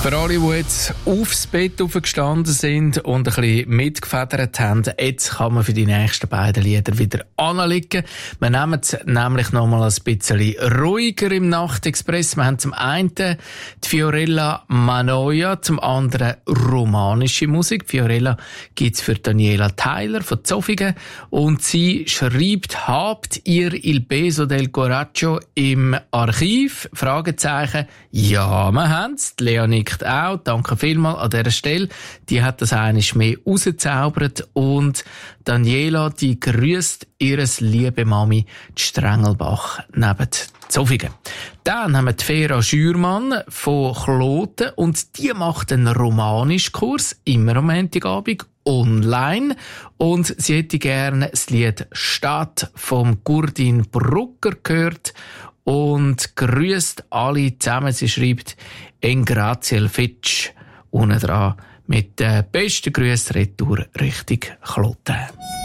Für alle, die jetzt aufs Bett aufgestanden sind und ein bisschen mitgefedert haben, jetzt kann man für die nächsten beiden Lieder wieder anlegen. Wir nehmen es nämlich noch mal ein bisschen ruhiger im Nachtexpress. Wir haben zum einen die Fiorella Manoia, zum anderen romanische Musik. Die Fiorella gibt's für Daniela Tyler von Zofingen und sie schreibt: Habt ihr Il Beso del Coraggio im Archiv? Fragezeichen. Ja, wir haben's. Leonie auch. Danke vielmals an dieser Stelle. Die hat das einiges mehr rausgezaubert. Und Daniela, die grüßt ihres liebe Mami, die Strengelbach, neben Zofingen. Dann haben wir die Vera Schürmann von Kloten und die macht einen Romanischkurs, immer am Montagabend, online. Und sie hätte gerne das Lied «Stadt» vom Gurdin Brucker gehört und grüßt alle zusammen. Sie schreibt «Engraziel Fitsch» unten dran mit den besten Grüßen retour Richtung Kloten.